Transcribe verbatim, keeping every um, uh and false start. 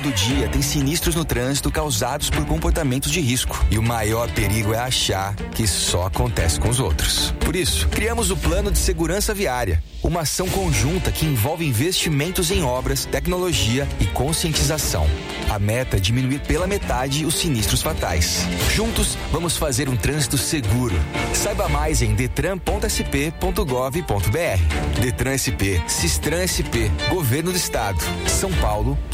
do dia tem sinistros no trânsito causados por comportamentos de risco. E o maior perigo é achar que só acontece com os outros. Por isso, criamos o Plano de Segurança Viária, uma ação conjunta que envolve investimentos em obras, tecnologia e conscientização. A meta é diminuir pela metade os sinistros fatais. Juntos, vamos fazer um trânsito seguro. Saiba mais em detran ponto s p ponto gov ponto b r. Detran S P, Sistran S P, Governo do Estado, São Paulo,